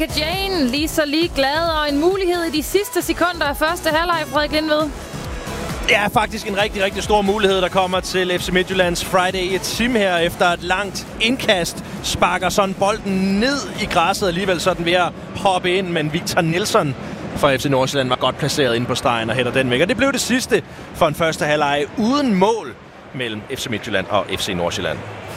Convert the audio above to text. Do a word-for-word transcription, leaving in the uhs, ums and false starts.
Jane lige så lige glad, og en mulighed i de sidste sekunder af første halvleg, Frederik Lindved. Ja, faktisk en rigtig, rigtig stor mulighed, der kommer til F C Midtjyllands Friday et sim her efter et langt indkast. Sparker sådan bolden ned i græsset, alligevel sådan ved at hoppe ind, men Victor Nielsen fra F C Nordsjælland var godt placeret inde på stregen og hætter den væk. Og det blev det sidste for en første halvleg uden mål mellem F C Midtjylland og F C Nordsjælland.